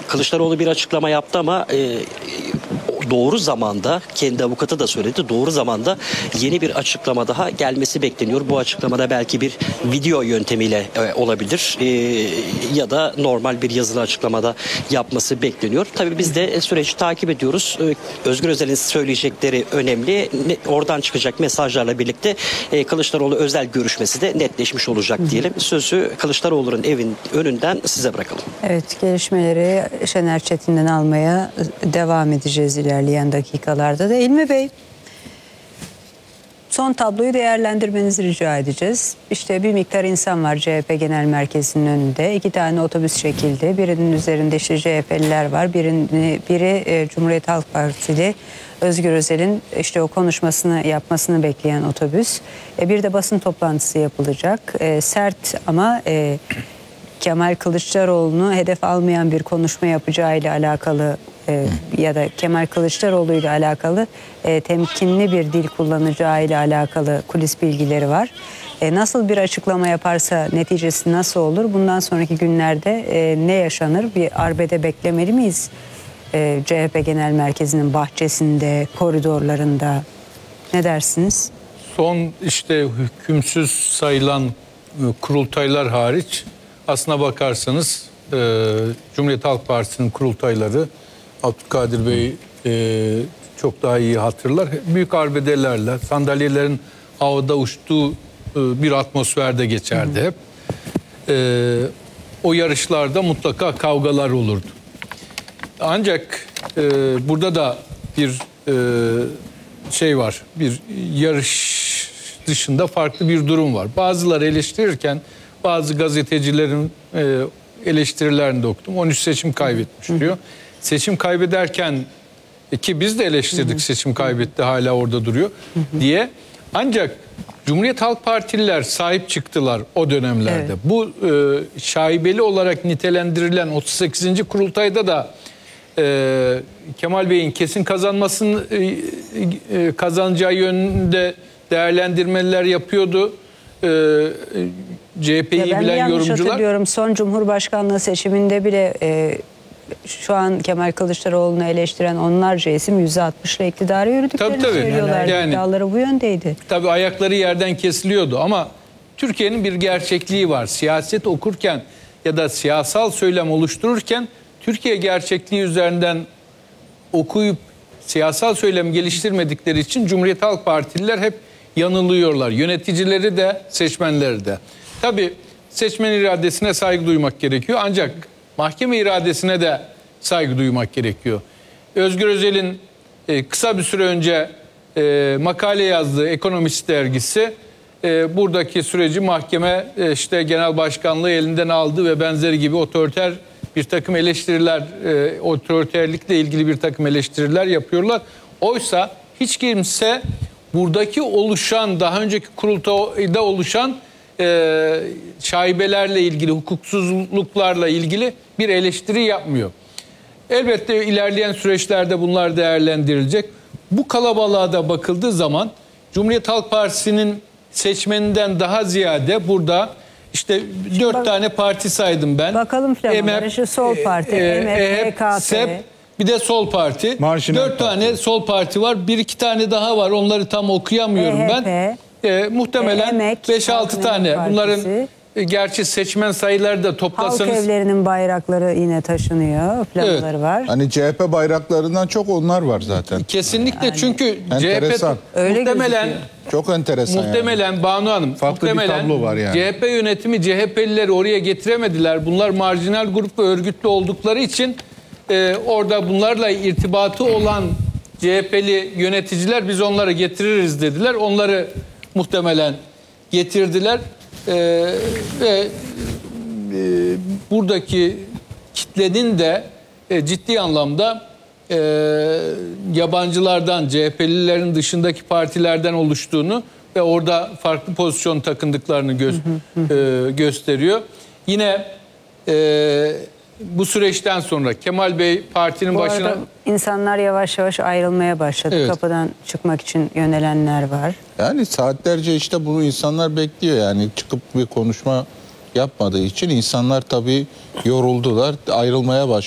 Kılıçdaroğlu bir açıklama yaptı ama doğru zamanda, kendi avukatı da söyledi, doğru zamanda yeni bir açıklama daha gelmesi bekleniyor. Bu açıklamada belki bir video yöntemiyle olabilir ya da normal bir yazılı açıklamada yapması bekleniyor. Tabii biz de süreci takip ediyoruz. Özgür Özel'in söyleyecekleri önemli. Oradan çıkacak mesajlarla birlikte Kılıçdaroğlu özel görüşmesi de netleşmiş olacak diyelim. Sözü Kılıçdaroğlu'nun evin önünden size bırakalım. Evet, gelişmeleri Şener Çetin'den almaya devam edeceğiz ilerleyen dakikalarda da. İlmi Bey, son tabloyu değerlendirmenizi rica edeceğiz. İşte bir miktar insan var CHP Genel Merkezi'nin önünde. 2 tane otobüs çekildi. Birinin üzerinde işte CHP'liler var. Biri Cumhuriyet Halk Partili Özgür Özel'in işte o konuşmasını yapmasını bekleyen otobüs. Bir de basın toplantısı yapılacak. Sert ama Kemal Kılıçdaroğlu'nu hedef almayan bir konuşma yapacağıyla alakalı ya da Kemal Kılıçdaroğlu ile alakalı temkinli bir dil kullanacağıyla alakalı kulis bilgileri var. Nasıl bir açıklama yaparsa neticesi nasıl olur? Bundan sonraki günlerde ne yaşanır? Bir arbede beklemeli miyiz? CHP Genel Merkezi'nin bahçesinde, koridorlarında. Ne dersiniz? Son işte hükümsüz sayılan kurultaylar hariç aslına bakarsanız Cumhuriyet Halk Partisi'nin kurultayları Abdülkadir Bey çok daha iyi hatırlar. Büyük arbedelerle sandalyelerin havada uçtuğu bir atmosferde geçerdi hep. O yarışlarda mutlaka kavgalar olurdu. Ancak burada da bir şey var. Bir yarış dışında farklı bir durum var. Bazıları eleştirirken bazı gazetecilerin eleştirilerini de okudum. 13 seçim kaybetmiş diyor. Seçim kaybederken ki biz de eleştirdik, seçim kaybetti hala orada duruyor diye. Ancak Cumhuriyet Halk Partililer sahip çıktılar o dönemlerde. Evet. Bu şaibeli olarak nitelendirilen 38. kurultayda da Kemal Bey'in kesin kazanacağı yönünde değerlendirmeler yapıyordu. CHP'yi bilen yorumcular. Ben yanlış hatırlıyorum, son Cumhurbaşkanlığı seçiminde bile şu an Kemal Kılıçdaroğlu'nu eleştiren onlarca isim %60'la iktidara yürüdüklerini söylüyorlar. Yani, iddiaları bu yöndeydi. Tabii ayakları yerden kesiliyordu ama Türkiye'nin bir gerçekliği var. Siyaset okurken ya da siyasal söylem oluştururken Türkiye gerçekliği üzerinden okuyup siyasal söylem geliştirmedikleri için Cumhuriyet Halk Partililer hep yanılıyorlar. Yöneticileri de, seçmenleri de. Tabii seçmen iradesine saygı duymak gerekiyor. Ancak mahkeme iradesine de saygı duymak gerekiyor. Özgür Özel'in kısa bir süre önce makale yazdığı Ekonomist dergisi buradaki süreci mahkeme işte genel başkanlığı elinden aldı ve benzeri gibi otoriter bir takım eleştiriler, otoriterlikle ilgili bir takım eleştiriler yapıyorlar. Oysa hiç kimse buradaki oluşan, daha önceki kurultayda oluşan şaibelerle ilgili, hukuksuzluklarla ilgili bir eleştiri yapmıyor. Elbette ilerleyen süreçlerde bunlar değerlendirilecek. Bu kalabalığa da bakıldığı zaman Cumhuriyet Halk Partisi'nin seçmeninden daha ziyade burada işte 4 tane parti saydım ben. Bakalım flamaları, Sol Parti, MHP, HKP. SEP, bir de Sol Parti. Marjinal 4 tane Sol Parti var. 1-2 tane daha var. Onları tam okuyamıyorum ben. Muhtemelen 5-6 tane. Partisi. Bunların gerçi seçmen sayıları da toplasanız. Halk evlerinin bayrakları yine taşınıyor. Flamaları var. Hani CHP bayraklarından çok onlar var zaten. Kesinlikle yani, çünkü enteresan. CHP muhtemelen çok enteresan. Muhtemelen yani. Banu Hanım, farklı bir tablo var yani. CHP yönetimi CHP'lileri oraya getiremediler. Bunlar marjinal grup ve örgütlü oldukları için orada bunlarla irtibatı olan CHP'li yöneticiler biz onları getiririz dediler. Onları muhtemelen getirdiler ve buradaki kitlenin de ciddi anlamda yabancılardan, CHP'lilerin dışındaki partilerden oluştuğunu ve orada farklı pozisyon takındıklarını gösteriyor. Yine bu süreçten sonra Kemal Bey partinin başına... insanlar yavaş yavaş ayrılmaya başladı. Evet. Kapıdan çıkmak için yönelenler var. Yani saatlerce işte bunu insanlar bekliyor. Yani çıkıp bir konuşma yapmadığı için insanlar tabii yoruldular, ayrılmaya başladılar.